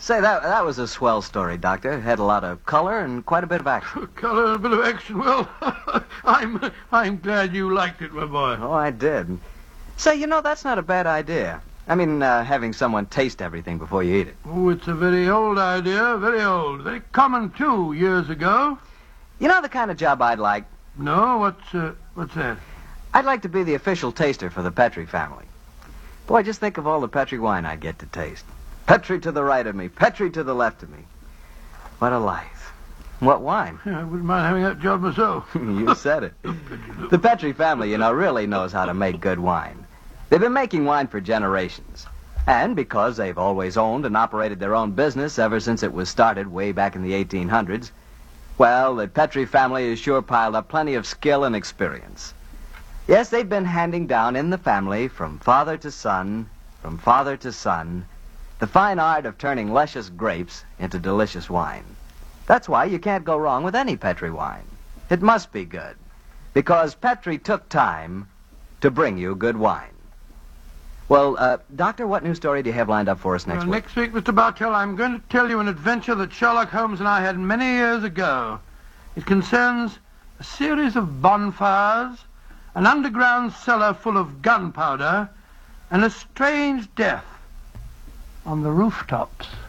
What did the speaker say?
Say, that was a swell story, Doctor. It had a lot of color and quite a bit of action. Color and a bit of action. Well, I'm glad you liked it, my boy. Oh, I did. Say, that's not a bad idea. I mean, having someone taste everything before you eat it. Oh, it's a very old idea, very old. Very common, too, years ago. You know the kind of job I'd like? No? What's that? I'd like to be the official taster for the Petri family. Boy, just think of all the Petri wine I'd get to taste. Petri to the right of me, Petri to the left of me. What a life. What wine? Yeah, I wouldn't mind having that job myself. You said it. The Petri family, really knows how to make good wine. They've been making wine for generations. And because they've always owned and operated their own business ever since it was started way back in the 1800s, well, the Petri family has sure piled up plenty of skill and experience. Yes, they've been handing down in the family from father to son, the fine art of turning luscious grapes into delicious wine. That's why you can't go wrong with any Petri wine. It must be good, because Petri took time to bring you good wine. Well, Doctor, what new story do you have lined up for us next week? Next week, Mr. Bartell, I'm going to tell you an adventure that Sherlock Holmes and I had many years ago. It concerns a series of bonfires, an underground cellar full of gunpowder, and a strange death on the rooftops.